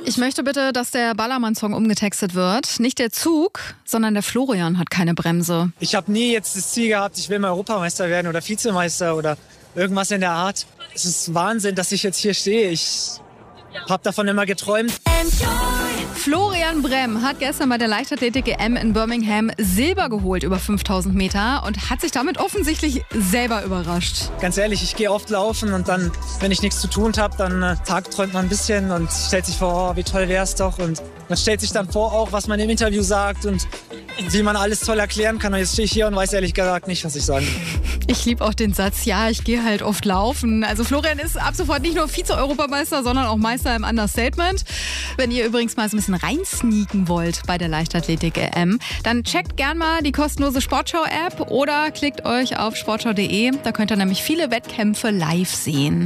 Ich möchte bitte, dass der Ballermann-Song umgetextet wird. Nicht der Zug, sondern der Florian hat keine Bremse. Ich habe nie jetzt das Ziel gehabt, ich will mal Europameister werden oder Vizemeister oder irgendwas in der Art. Es ist Wahnsinn, dass ich jetzt hier stehe. Ich habe davon immer geträumt. Florian Brem hat gestern bei der Leichtathletik-EM in Birmingham Silber geholt über 5000 Meter und hat sich damit offensichtlich selber überrascht. Ganz ehrlich, ich gehe oft laufen und dann, wenn ich nichts zu tun habe, dann tagträumt man ein bisschen und stellt sich vor, oh, wie toll wäre es doch. Und man stellt sich dann vor, auch was man im Interview sagt und wie man alles toll erklären kann. Und jetzt stehe ich hier und weiß ehrlich gesagt nicht, was ich sagen will. Ich liebe auch den Satz, ja, ich gehe halt oft laufen. Also Florian ist ab sofort nicht nur Vize-Europameister, sondern auch Meister im Understatement. Wenn ihr übrigens mal so ein bisschen reinsneaken wollt bei der Leichtathletik-EM, dann checkt gern mal die kostenlose Sportschau-App oder klickt euch auf sportschau.de. Da könnt ihr nämlich viele Wettkämpfe live sehen.